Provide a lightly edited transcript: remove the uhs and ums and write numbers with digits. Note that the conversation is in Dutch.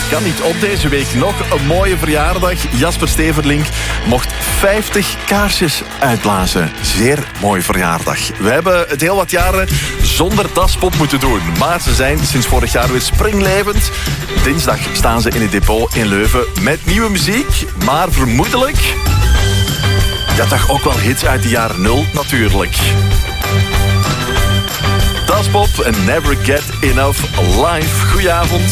kan niet op deze week. Nog een mooie verjaardag. Jasper Steverlink mocht 50 kaarsjes uitblazen. Zeer mooie verjaardag. We hebben het heel wat jaren zonder daspop moeten doen. Maar ze zijn sinds vorig jaar weer springlevend. Dinsdag staan ze in het depot in Leuven met nieuwe muziek. Maar vermoedelijk... ja, toch ook wel hits uit de jaren 0 natuurlijk. Daspop en Never Get Enough Live. Goedenavond.